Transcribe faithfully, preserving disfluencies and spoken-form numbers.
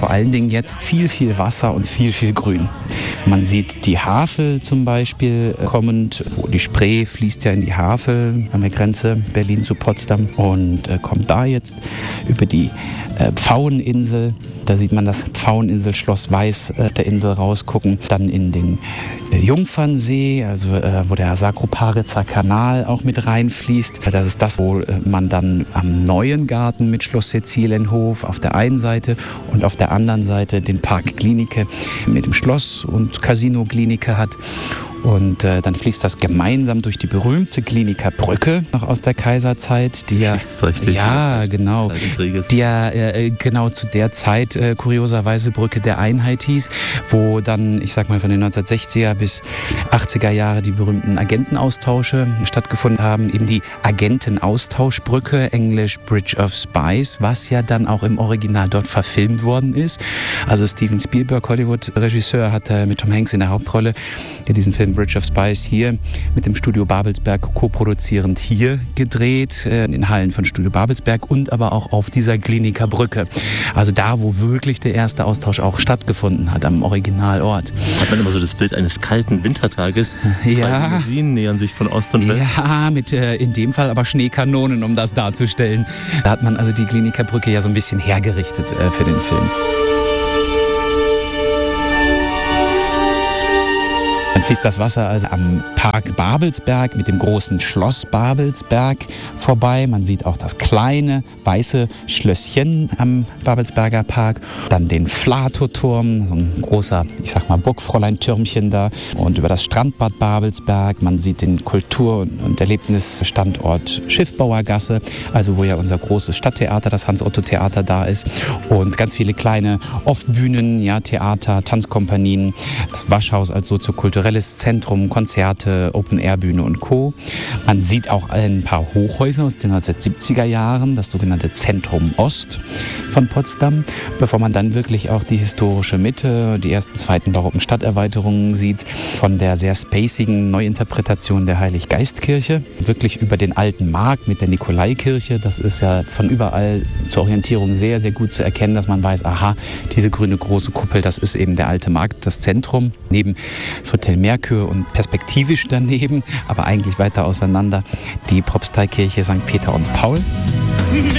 vor allen Dingen jetzt viel, viel Wasser und viel, viel Grün. Man sieht die Havel zum Beispiel kommend, wo die Spree fließt ja in die Havel an der Grenze Berlin zu Potsdam und äh, kommt da jetzt über die äh, Pfaueninsel. Da sieht man das Pfaueninsel Schloss Weiß äh, der Insel rausgucken. Dann in den äh, Jungfernsee, also äh, wo der Sakroparitzer Kanal auch mit reinfließt. Das ist das, wo äh, man dann am Neuen Garten mit Schloss Cäcilenhof auf der einen Seite und auf der anderen Seite den Park Glienicke mit dem Schloss und Casino Glienicke hat. Und äh, dann fließt das gemeinsam durch die berühmte Glienicke Brücke, noch aus der Kaiserzeit, die ja, ja genau, die ja äh, genau zu der Zeit äh, kurioserweise Brücke der Einheit hieß, wo dann, ich sag mal, von den neunzehnhundertsechziger bis achtziger Jahre die berühmten Agentenaustausche stattgefunden haben. Eben die Agentenaustauschbrücke, englisch Bridge of Spies, was ja dann auch im Original dort verfilmt worden ist. Also Steven Spielberg, Hollywood-Regisseur, hat äh, mit Tom Hanks in der Hauptrolle ja diesen Film Bridge of Spies hier mit dem Studio Babelsberg co-produzierend hier gedreht, äh, in den Hallen von Studio Babelsberg und aber auch auf dieser Glienicke Brücke. Also da, wo wirklich der erste Austausch auch stattgefunden hat, am Originalort. Hat man immer so das Bild eines kalten Wintertages. Ja. Zwei Limousinen nähern sich von Ost und West. Ja, mit äh, in dem Fall aber Schneekanonen, um das darzustellen. Da hat man also die Glienicke Brücke ja so ein bisschen hergerichtet äh, für den Film. Dann fließt das Wasser also am Park Babelsberg mit dem großen Schloss Babelsberg vorbei. Man sieht auch das kleine weiße Schlösschen am Babelsberger Park. Dann den Flatoturm, so ein großer, ich sag mal, Burgfräulein-Türmchen da. Und über das Strandbad Babelsberg. Man sieht den Kultur- und Erlebnisstandort Schiffbauergasse, also wo ja unser großes Stadttheater, das Hans-Otto-Theater da ist. Und ganz viele kleine Off-Bühnen, ja, Theater, Tanzkompanien. Das Waschhaus als soziokulturelles Zentrum, Konzerte, Open-Air-Bühne und Co. Man sieht auch ein paar Hochhäuser aus den neunzehnhundertsiebziger Jahren, das sogenannte Zentrum Ost von Potsdam, bevor man dann wirklich auch die historische Mitte, die ersten, zweiten barocken Stadterweiterungen sieht, von der sehr spacigen Neuinterpretation der Heilig-Geist-Kirche, wirklich über den alten Markt mit der Nikolaikirche. Das ist ja von überall zur Orientierung sehr, sehr gut zu erkennen, dass man weiß, aha, diese grüne große Kuppel, das ist eben der alte Markt, das Zentrum. Neben das Hotel Merkur und perspektivisch daneben, aber eigentlich weiter auseinander, die Propsteikirche Sankt Peter und Paul.